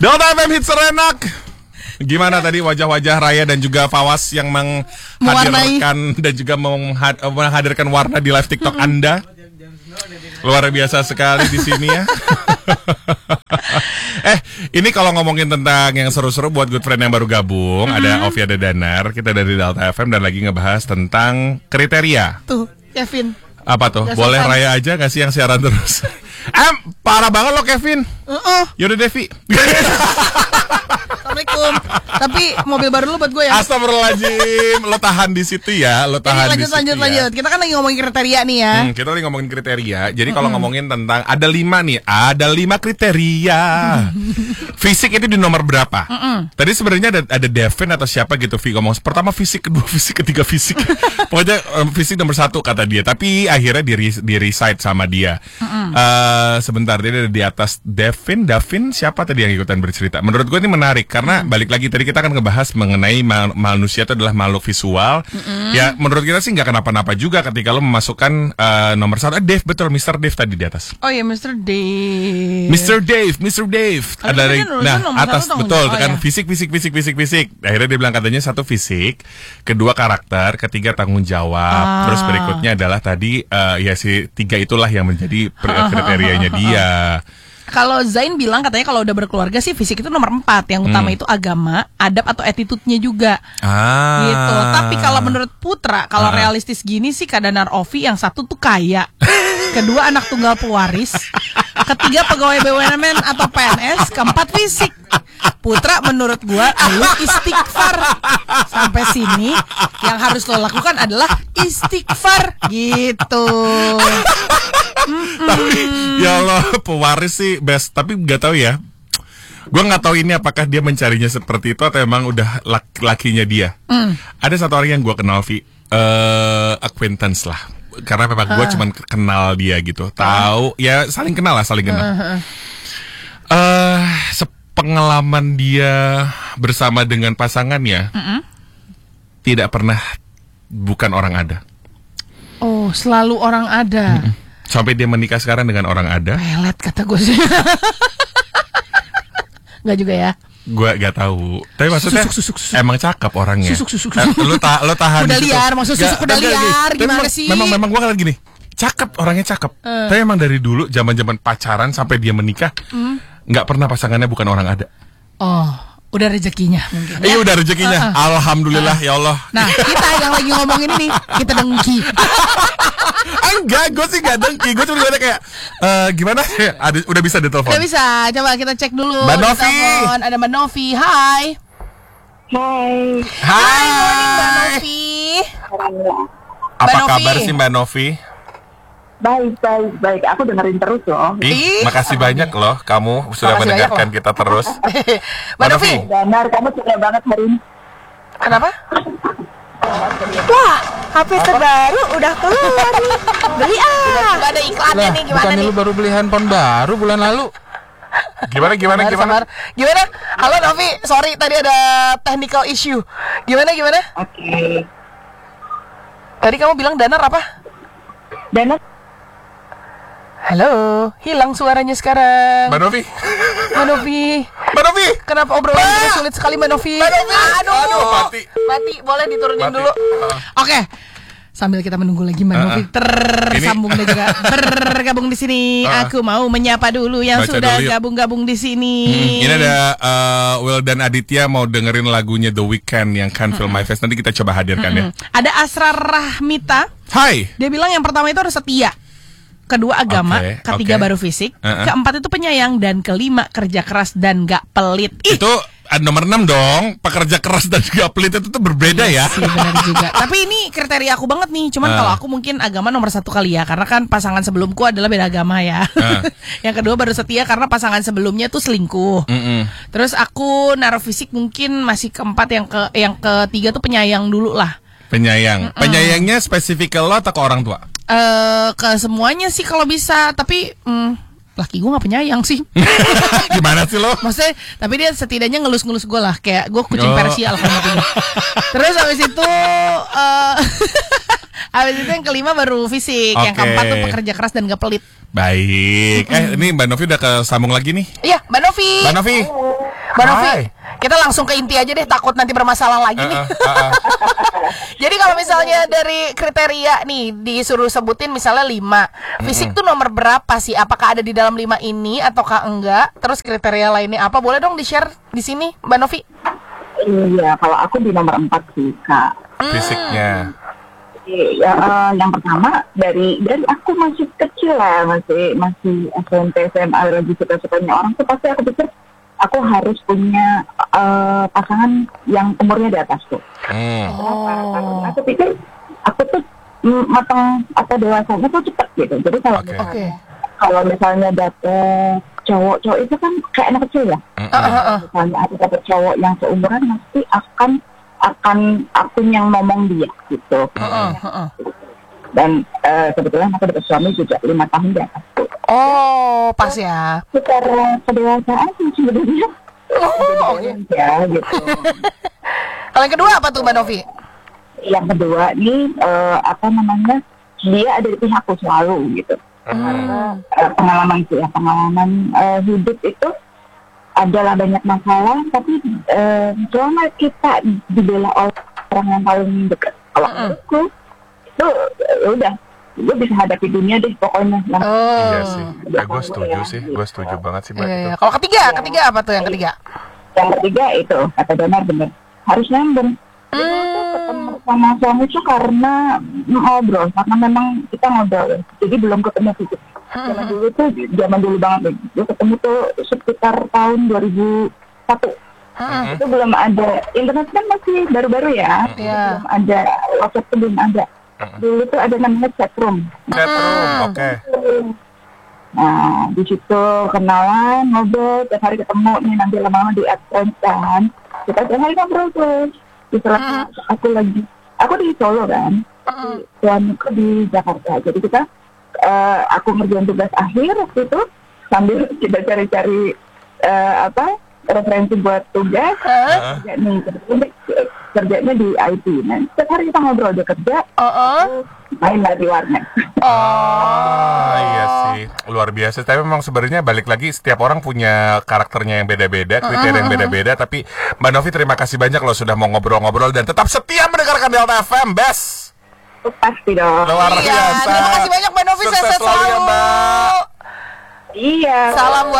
Delta FM Hits Serenak. Gimana tadi wajah-wajah Raya dan juga Fawas yang menghadirkan dan juga menghadirkan warna di live TikTok Anda? Luar biasa sekali di sini ya. Ini kalau ngomongin tentang yang seru-seru buat good friend yang baru gabung, ada Ovi, ada Danar, kita dari Delta FM dan lagi ngebahas tentang kriteria. Tuh, Kevin. Apa tuh? Gak boleh sopan. Raya aja gak sih yang siaran terus? Parah banget lo Kevin. Yaudah Devi. Assalamualaikum. Tapi mobil baru lu buat gue ya. Astagfirullahaladzim. Lo tahan di situ ya. Lo tahan di situ lanjut. Kita kan lagi ngomongin kriteria nih ya. Kita lagi ngomongin kriteria. Jadi kalau ngomongin tentang ada 5 nih. Ada 5 kriteria. Fisik itu di nomor berapa? Tadi sebenarnya ada Devin atau siapa gitu Vi ngomong. Pertama fisik, kedua fisik, ketiga fisik. Pokoknya fisik nomor 1 kata dia. Tapi akhirnya di recite sama dia. Sebentar, dia ada di atas Devin siapa tadi yang ikutan bercerita? Menurut gue ini menarik karena balik lagi tadi kita kan ngebahas mengenai manusia itu adalah makhluk visual. Ya menurut kita sih nggak kenapa-napa juga ketika lo memasukkan nomor 1. Dave, betul, Mr. Dave tadi di atas. Oh iya, Mr. Dave. Mr. Dave. Ada dari atas betul kan fisik. Akhirnya dia bilang katanya 1 fisik, kedua karakter, ketiga tanggung jawab. Terus berikutnya adalah tadi ya si 3 itulah yang menjadi kriterianya dia. Kalau Zain bilang katanya kalau udah berkeluarga sih fisik itu nomor 4. Yang utama itu agama, adab atau attitude-nya juga. Gitu. Tapi kalau menurut Putra, kalau realistis gini sih Danar Ovi yang 1 tuh kaya, kedua anak tunggal pewaris, ketiga pegawai BUMN atau PNS, keempat fisik. Putra menurut gua lu istighfar. Sampai sini yang harus lo lakukan adalah istighfar gitu. Tapi ya Allah, pewaris sih best. Tapi nggak tahu ya. Gue nggak tahu ini apakah dia mencarinya seperti itu atau emang udah lakinya dia. Ada satu orang yang gue kenal acquaintance lah. Karena memang gue cuman kenal dia gitu. Tahu ya, saling kenal. Pengalaman dia bersama dengan pasangannya tidak pernah bukan orang ada. Oh, selalu orang ada. Sampai dia menikah sekarang dengan orang ada. Pelet kata gue sih. Enggak juga ya. Gue gak tahu. Tapi maksudnya susuk. emang cakep orangnya. Susuk. Lo tahan. Kuda liar, maksud susuk kuda liar. Gimana sih? Memang gue ngeliat gini. Cakep, orangnya cakep. Tapi emang dari dulu zaman pacaran sampai dia menikah, nggak pernah pasangannya bukan orang ada. Oh, udah rezekinya mungkin. Iya, udah rezekinya. Alhamdulillah ya Allah. Nah, kita yang lagi ngomongin ini, kita dengki. Enggak, gue sih gak dengki. Gue cuma kayak gimana? Udah bisa ditelepon. Udah bisa, coba kita cek dulu. Mbak Novi. Ada Mbak Novi, hai. Hai, morning Mbak Novi. Apa kabar sih Mbak Novi? Baik. Aku dengerin terus loh. Makasih banyak loh kamu sudah mendengarkan kita terus. Mbak Novi. Danar, kamu suka banget hari ini. Kenapa? Wah, HP terbaru udah keluar nih. Beli Gak ada iklannya nih, gimana bukannya nih? lu baru beli handphone baru bulan lalu? Gimana? Sabar. Gimana? Halo Novi, sorry tadi ada technical issue. Gimana? Oke. Tadi kamu bilang Danar apa? Danar. Halo, hilang suaranya sekarang. Mbak Novi. Kenapa obrolan kita sulit sekali Mbak Novi? Aduh, mati. Boleh diturunin Mati. dulu. Oke. Sambil kita menunggu lagi Mbak Novi tersambung dan juga bergabung di sini. Aku mau menyapa dulu yang Baca sudah dulu yuk. gabung di sini. Ini ada Will dan Aditya mau dengerin lagunya The Weeknd yang Can't Feel My Face. Nanti kita coba hadirkan ya. Ada Asrar Rahmita. Hai. Dia bilang yang pertama itu harus setia. Kedua agama, ketiga baru fisik, keempat itu penyayang, dan kelima kerja keras dan gak pelit. Itu nomor 6 dong. Pekerja keras dan gak pelit itu tuh berbeda ya. Sih, benar juga. Tapi ini kriteria aku banget nih. Cuman kalau aku mungkin agama nomor 1 kali ya. Karena kan pasangan sebelumku adalah beda agama ya. Yang kedua baru setia karena pasangan sebelumnya tuh selingkuh. Terus aku naruh fisik mungkin masih keempat. Yang ketiga tuh penyayang dulu lah. Penyayangnya spesifik ke lo atau ke orang tua? Ke semuanya sih kalau bisa. Tapi laki gue gak penyayang sih. Gimana sih lo? Maksudnya, tapi dia setidaknya ngelus-ngelus gue lah. Kayak gue kucing Persia alhamdulillah. Terus habis itu yang kelima baru fisik. Yang keempat tuh pekerja keras dan gak pelit. Baik. Ini Mbak Novi udah kesambung lagi nih. Iya, Mbak Novi. Mbak Novi, kita langsung ke inti aja deh, takut nanti bermasalah lagi nih. Jadi kalau misalnya dari kriteria nih disuruh sebutin misalnya 5, fisik tuh nomor berapa sih? Apakah ada di dalam 5 ini ataukah enggak? Terus kriteria lainnya apa? Boleh dong di-share di sini, Mbak Novi? Iya, kalau aku di nomor 4 sih, Kak. Fisiknya. Yang pertama dari aku masih kecil lah, masih SMP SMA lagi suka-sukanya orang tuh pasti aku pikir aku harus punya pasangan yang umurnya di atasku. Aku pikir aku tuh matang atau dewasanya tuh cepet gitu. Jadi kalau misalnya dapet cowok itu kan kayak anak kecil ya. Misalnya aku dapet cowok yang seumuran pasti akan aku yang ngomong dia gitu. Dan kebetulan aku dapat suami juga 5 tahun di atas. Oh, pas ya. Secara kedewasaan sebenarnya. Ya gitu. Kalau yang kedua apa tuh, Mbak Novi? Yang kedua nih dia ada di pihakku selalu gitu. Pengalaman hidup itu adalah banyak masalah, tapi selama kita dibela oleh orang yang paling dekat, kalau menurutku itu udah, gue bisa hadapi dunia deh pokoknya. Iya sih, gue setuju banget sih Mbak. Itu. Kalau ketiga apa tuh yang ketiga? Yang ketiga itu kata Donar bener, harus nyambung. Ketemu sama suami itu karena ngobrol, karena memang kita ngobrol, jadi belum ketemu fisik. Zaman dulu banget, gue ketemu tuh sekitar tahun 2001. Itu belum ada internet, kan masih baru-baru ya. Belum ada WhatsApp, belum ada. Dulu tuh ada namanya chatroom. Oke. Nah, di situ kenalan, ngobrol, tiap hari ketemu nih, nanti lama-lama di advance kan. Kita tiap hari ngobrol terus. Setelah aku di Solo kan, suamiku di Jakarta. Jadi kita, aku ngerjain tugas akhir waktu itu sambil kita cari-cari referensi buat tugas. Kerjanya di IT. Nah, setiap hari kita ngobrol, dia kerja, main lah di warnet. Iya sih, luar biasa. Tapi memang sebenarnya balik lagi, setiap orang punya karakternya yang beda-beda, kriteria yang beda-beda. Tapi Mbak Novi, terima kasih banyak loh sudah mau ngobrol-ngobrol dan tetap setia mendengarkan Delta FM, best. Pasti dong. Luar biasa. Terima kasih banyak Mbak Novi, sukses selalu ya Mbak. Iya. Salam buat